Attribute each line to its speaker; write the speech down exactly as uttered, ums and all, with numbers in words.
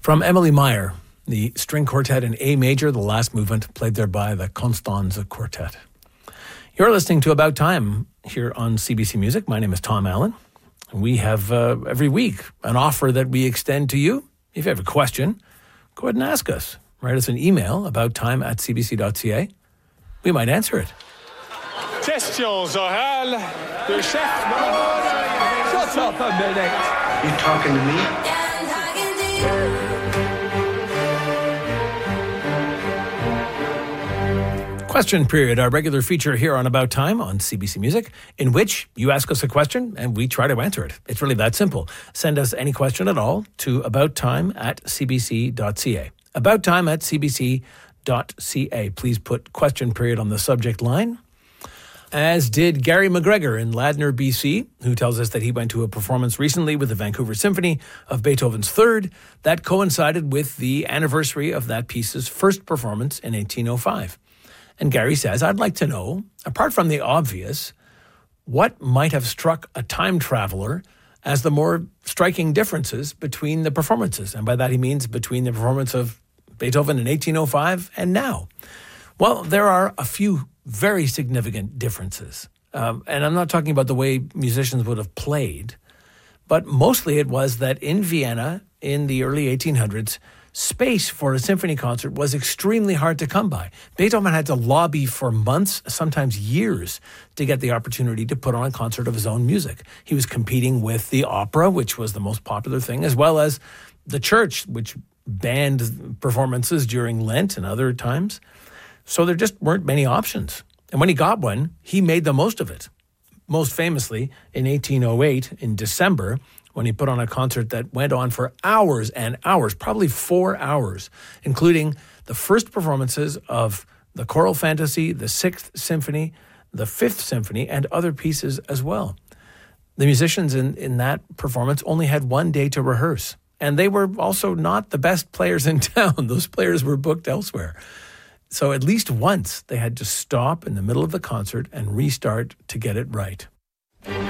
Speaker 1: From Emily Meyer, the string quartet in A major, the last movement, played there by the Constanze Quartet. You're listening to About Time here on C B C Music. My name is Tom Allen. We have uh, every week an offer that we extend to you. If you have a question, go ahead and ask us. Write us an email, about time at c b c dot c a. We might answer it.
Speaker 2: Questions orales de chef.
Speaker 3: Shut up a minute.
Speaker 4: You talking to me?
Speaker 1: Question period, our regular feature here on About Time on C B C Music, in which you ask us a question and we try to answer it. It's really that simple. Send us any question at all to abouttime at c b c dot c a. Abouttime at c b c dot c a. Please put question period on the subject line. As did Gary McGregor in Ladner, B C, who tells us that he went to a performance recently with the Vancouver Symphony of Beethoven's Third. That coincided with the anniversary of that piece's first performance in eighteen oh five. And Gary says, I'd like to know, apart from the obvious, what might have struck a time traveler as the more striking differences between the performances. And by that he means between the performance of Beethoven in eighteen oh five and now. Well, there are a few very significant differences. Um, and I'm not talking about the way musicians would have played, but mostly it was that in Vienna in the early eighteen hundreds, space for a symphony concert was extremely hard to come by. Beethoven had to lobby for months, sometimes years, to get the opportunity to put on a concert of his own music. He was competing with the opera, which was the most popular thing, as well as the church, which banned performances during Lent and other times. So there just weren't many options. And when he got one, he made the most of it. Most famously, in eighteen oh eight, in December, when he put on a concert that went on for hours and hours, probably four hours, including the first performances of the Choral Fantasy, the Sixth Symphony, the Fifth Symphony, and other pieces as well. The musicians in, in that performance only had one day to rehearse, and they were also not the best players in town. Those players were booked elsewhere. So at least once they had to stop in the middle of the concert and restart to get it right.